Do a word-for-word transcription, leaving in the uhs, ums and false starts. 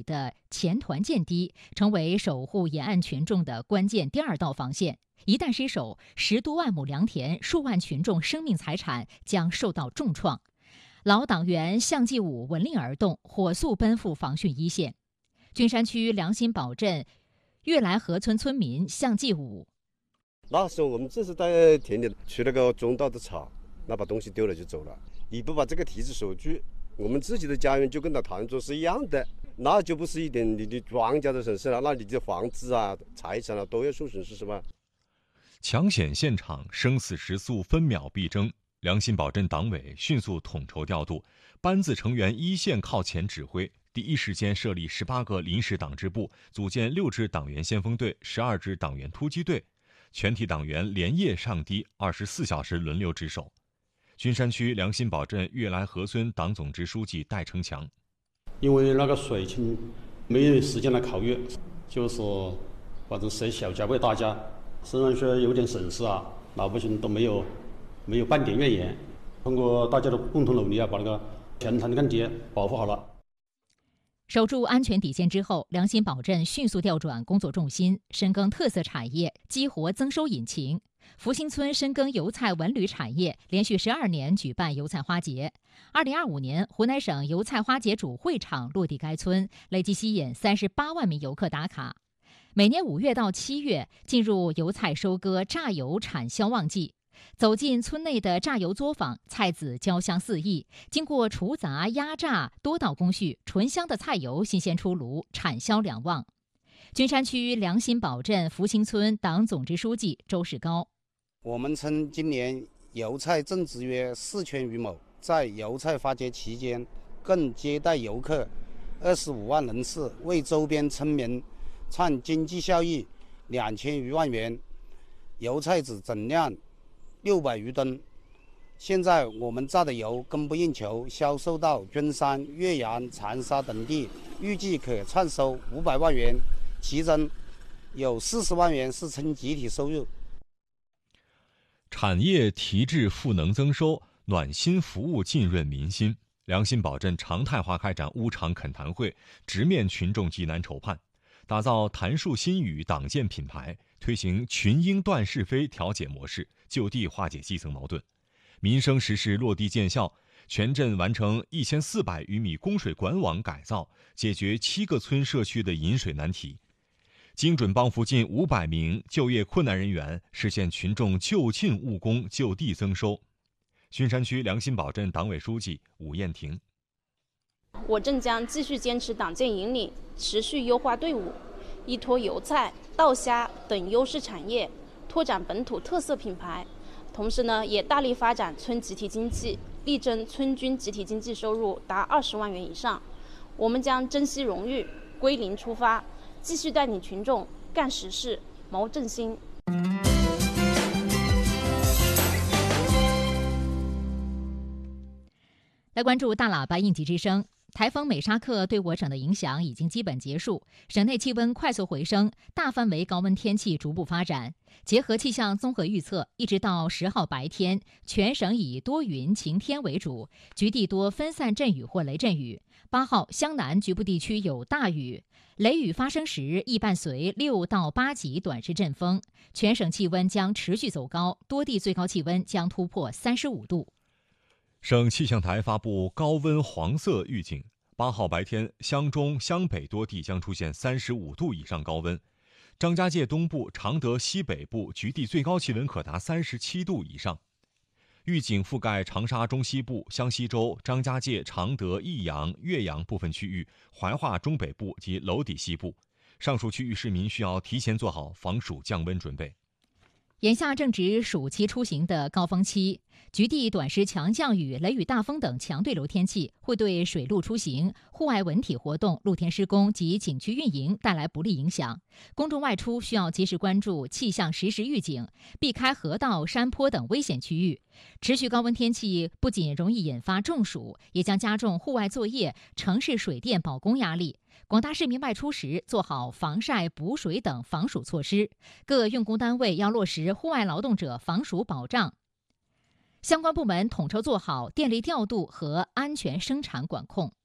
的前团建堤，成为守护沿岸群众的关键第二道防线。一旦失守，十多万亩良田、数万群众生命财产将受到重创。老党员向继武闻令而动，火速奔赴防汛一线。君山区良心堡镇悦来河村村民向继武： 那时候我们只是在田里取了个种稻的草，那把东西丢了就走了。你不把这个题子守住，我们自己的家园就跟那唐州是一样的，那就不是一点你的庄稼的损失了，那你的房子啊、财产啊都要受损失，是吧？ 抢险现场，生死时速分秒必争。良心堡镇党委迅速统筹调度，班子成员一线靠前指挥，第一时间设立十八个临时党支部，组建六支党员先锋队、十二支党员突击队，全体党员连夜上堤，二十四小时轮流值守。君山区良心堡镇悦来河村党总支书记戴成强： 因为那个水情没有时间来考虑，就说反正舍小家为大家，虽然说有点损失啊，老百姓都没有没有半点怨言。通过大家的共同努力啊，把那个前团干堤保护好了。 守住安全底线之后，良心堡镇迅速调转工作重心，深耕特色产业，激活增收引擎。福兴村深耕油菜文旅产业，连续十二年举办油菜花节。二零二五年，湖南省油菜花节主会场落地该村，累计吸引三十八万名游客打卡。每年五月到七月进入油菜收割、榨油产销旺季。走进村内的榨油作坊，菜籽焦香四溢，经过除杂、压榨多道工序，醇香的菜油新鲜出炉，产销两旺。君山区良心堡镇福兴村党总支书记周世高： 我们村今年油菜种植约四千余亩，在油菜花节期间，共接待游客二十五万人次，为周边村民创经济效益两千余万元，油菜籽总量六百余吨。现在我们榨的油供不应求，销售到君山、岳阳、长沙等地，预计可创收五百万元，其中有四十万元是村集体收入。 产业提质赋能增收，暖心服务浸润民心。良心堡镇常态化开展乌场恳谈会，直面群众急难愁盼，打造谈述心语党建品牌，推行群英断是非调解模式，就地化解基层矛盾。民生实事落地见效，全镇完成一千四百余米供水管网改造，解决七个村社区的饮水难题，精准帮扶近五百名就业困难人员，实现群众就近务工、就地增收。君山区良心堡镇党委书记武艳婷： 我镇将继续坚持党建引领，持续优化队伍，依托油菜、稻虾等优势产业，拓展本土特色品牌。同时呢，也大力发展村集体经济，力争村均集体经济收入达二十万元以上。我们将珍惜荣誉，归零出发，继续带领群众干实事、谋振兴。 来关注大喇叭应急之声。台风美沙克对我省的影响已经基本结束，省内气温快速回升，大范围高温天气逐步发展。结合气象综合预测，一直到十号白天，全省以多云晴天为主，局地多分散阵雨或雷阵雨。八号，湘南局部地区有大雨，雷雨发生时易伴随六到八级短时阵风。全省气温将持续走高，多地最高气温将突破三十五度。 省气象台发布高温黄色预警，八号白天，湘中、湘北多地将出现三十五度以上高温。张家界东部、常德西北部局地最高气温可达三十七度以上。预警覆盖长沙中西部、湘西州、张家界、常德、益阳、岳阳部分区域，怀化中北部及娄底西部。上述区域市民需要提前做好防暑降温准备。 眼下正值暑期出行的高峰期，局地短时强降雨、雷雨大风等强对流天气会对水陆出行、户外文体活动、露天施工及景区运营带来不利影响。公众外出需要及时关注气象实时预警，避开河道、山坡等危险区域。持续高温天气不仅容易引发中暑，也将加重户外作业、城市水电保供压力。广大市民外出时做好防晒、补水等防暑措施，各用工单位要落实户外劳动者防暑保障。相关部门统筹做好电力调度和安全生产管控。